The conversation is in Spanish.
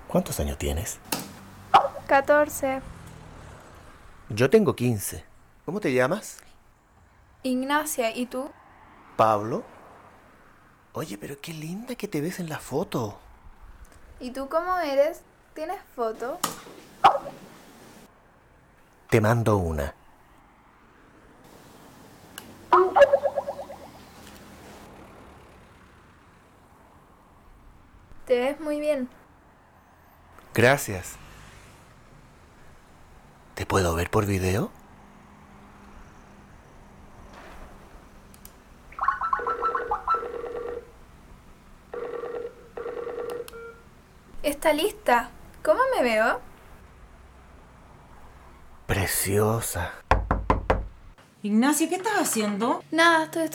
¿Cuántos años tienes? 14. Yo tengo 15. ¿Cómo te llamas? Ignacia, ¿y tú? Pablo. Oye, pero qué linda que te ves en la foto. ¿Y tú cómo eres? ¿Tienes foto? Te mando una. Te ves muy bien. Gracias. ¿Te puedo ver por video? ¿Está lista? ¿Cómo me veo? Preciosa. Ignacio, ¿qué estás haciendo? Nada, estoy